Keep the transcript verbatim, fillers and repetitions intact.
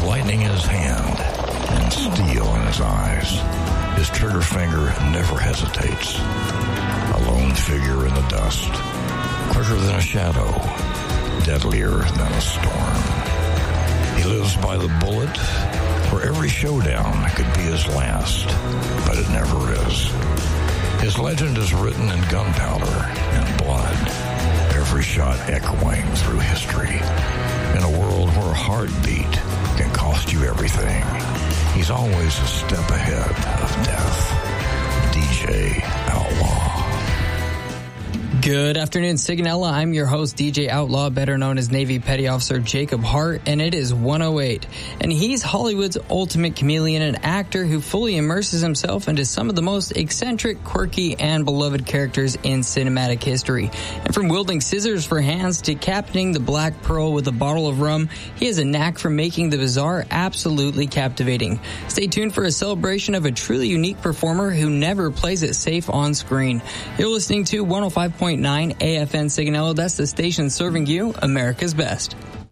lightning in his hand and steel in his eyes. His trigger finger never hesitates. A lone figure in the dust, quicker than a shadow, deadlier than a storm. He lives by the bullet, where every showdown could be his last, but it never is. His legend is written in gunpowder and blood, every shot echoing through history. In a world where a heartbeat can cost you everything, he's always a step ahead of death. D J Outlaw. Good afternoon, Sigonella. I'm your host, D J Outlaw, better known as Navy Petty Officer Jacob Hart, and it is one oh eight. And he's Hollywood's ultimate chameleon, an actor who fully immerses himself into some of the most eccentric, quirky, and beloved characters in cinematic history. And from wielding scissors for hands to captaining the Black Pearl with a bottle of rum, he has a knack for making the bizarre absolutely captivating. Stay tuned for a celebration of a truly unique performer who never plays it safe on screen. You're listening to one oh five point nine A F N Sigonella. That's the station serving you America's best.